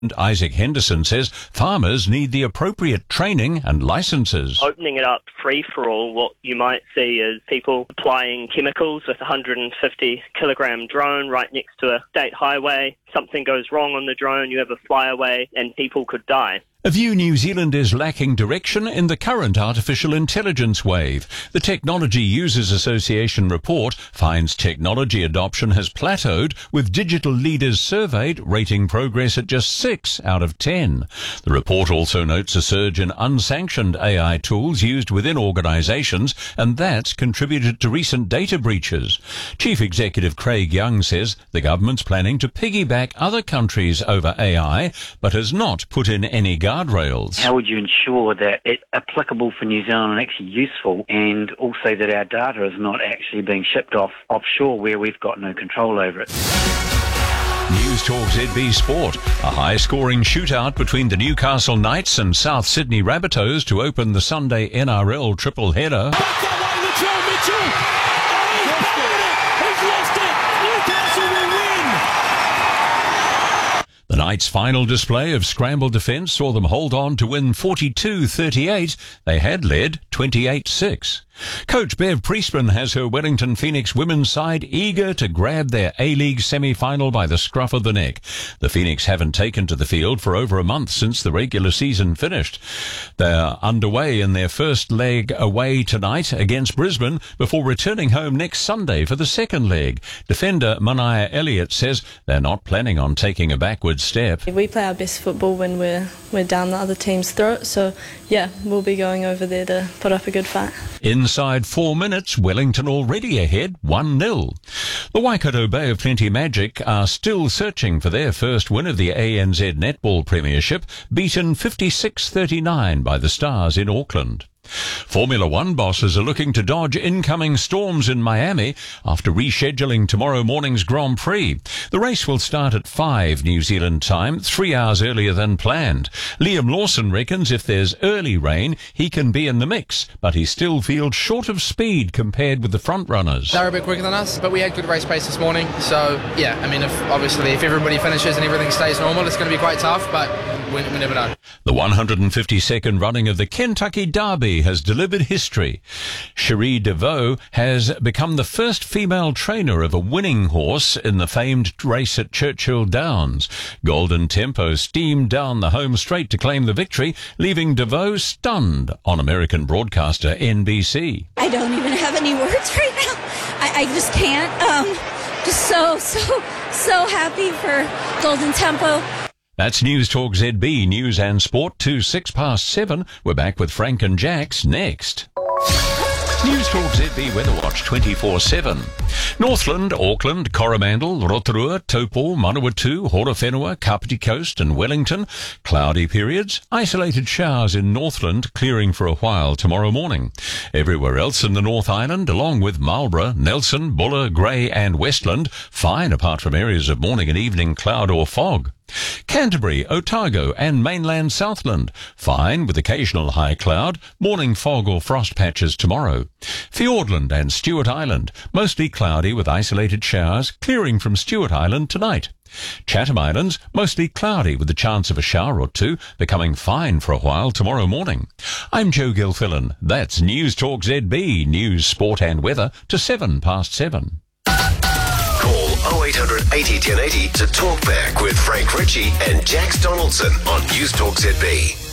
And Isaac Henderson says farmers need the appropriate training and licenses. Opening it up free for all, what you might see is people applying chemicals with a 150 kilogram drone right next to a state highway. Something goes wrong on the drone, you have a flyaway, and people could die. A view New Zealand is lacking direction in the current artificial intelligence wave. The Technology Users Association report finds technology adoption has plateaued, with digital leaders surveyed rating progress at just 6 out of 10. The report also notes a surge in unsanctioned AI tools used within organisations, and that's contributed to recent data breaches. Chief Executive Craig Young says the government's planning to piggyback other countries over AI, but has not put in any guardrails. How would you ensure that it's applicable for New Zealand and actually useful, and also that our data is not actually being shipped offshore where we've got no control over it? News Talk ZB Sport. A high-scoring shootout between the Newcastle Knights and South Sydney Rabbitohs to open the Sunday NRL triple header. The Knights' final display of scramble defence saw them hold on to win 42-38. They had led 28-6. Coach Bev Priestman has her Wellington Phoenix women's side eager to grab their A-League semi-final by the scruff of the neck. The Phoenix haven't taken to the field for over a month since the regular season finished. They're underway in their first leg away tonight against Brisbane before returning home next Sunday for the second leg. Defender Mania Elliott says they're not planning on taking a backward step. We play our best football when we're down the other team's throat, so yeah, we'll be going over there to put up a good fight. Inside 4 minutes, Wellington already ahead 1-0. The Waikato Bay of Plenty Magic are still searching for their first win of the ANZ Netball Premiership, beaten 56-39 by the Stars in Auckland. Formula One bosses are looking to dodge incoming storms in Miami after rescheduling tomorrow morning's Grand Prix. The race will start at 5 New Zealand time, 3 hours earlier than planned. Liam Lawson reckons if there's early rain, he can be in the mix, but he still feels short of speed compared with the front runners. They're a bit quicker than us, but we had good race pace this morning. So, yeah, I mean, if everybody finishes and everything stays normal, it's going to be quite tough, but we never know. The 152nd running of the Kentucky Derby has delivered history. Cherie DeVoe has become the first female trainer of a winning horse in the famed race at Churchill Downs. Golden Tempo steamed down the home straight to claim the victory, leaving DeVoe stunned on American broadcaster NBC. I don't even have any words right now. I just can't. Just so happy for Golden Tempo. That's News Talk ZB, News and Sport, 7:06. We're back with Frank and Jax next. News Talk ZB Weather Watch 24/7. Northland, Auckland, Coromandel, Rotorua, Taupo, Manawatu, Horowhenua, Kapiti Coast and Wellington. Cloudy periods. Isolated showers in Northland, clearing for a while tomorrow morning. Everywhere else in the North Island, along with Marlborough, Nelson, Buller, Grey and Westland, fine apart from areas of morning and evening cloud or fog. Canterbury, Otago and mainland Southland, fine with occasional high cloud, morning fog or frost patches tomorrow. Fiordland and Stewart Island, mostly cloudy with isolated showers, clearing from Stewart Island tonight. Chatham Islands, mostly cloudy with the chance of a shower or two, becoming fine for a while tomorrow morning. I'm Joe Gilfillan. That's News Talk ZB, news, sport and weather to 7:07. Call 0800 80 1080 to talk back with Frank Ritchie and Jax Donaldson on News Talk ZB.